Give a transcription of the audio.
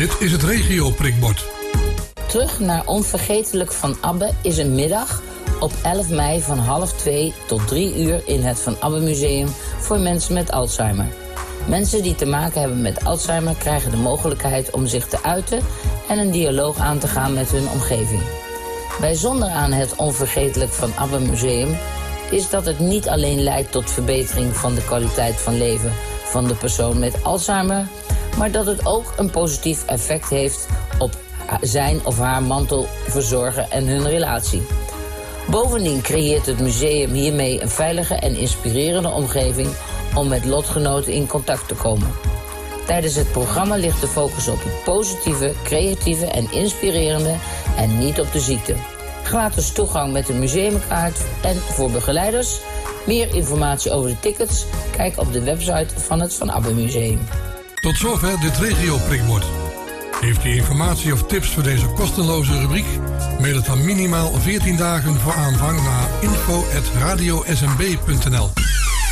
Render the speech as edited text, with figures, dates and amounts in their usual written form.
Dit is het regio-prikbord. Terug naar Onvergetelijk van Abbe is een middag op 11 mei van 12:30 tot 3 uur in het Van Abbe Museum voor mensen met Alzheimer. Mensen die te maken hebben met Alzheimer krijgen de mogelijkheid om zich te uiten en een dialoog aan te gaan met hun omgeving. Bijzonder aan het Onvergetelijk van Abbe Museum is dat het niet alleen leidt tot verbetering van de kwaliteit van leven van de persoon met Alzheimer, maar dat het ook een positief effect heeft op zijn of haar mantelverzorger en hun relatie. Bovendien creëert het museum hiermee een veilige en inspirerende omgeving om met lotgenoten in contact te komen. Tijdens het programma ligt de focus op het positieve, creatieve en inspirerende en niet op de ziekte. Gratis toegang met een museumkaart en voor begeleiders. Meer informatie over de tickets? Kijk op de website van het Van Abbe Museum. Tot zover dit regio-prikbord. Heeft u informatie of tips voor deze kosteloze rubriek? Mail het dan minimaal 14 dagen voor aanvang naar info@radiosmb.nl.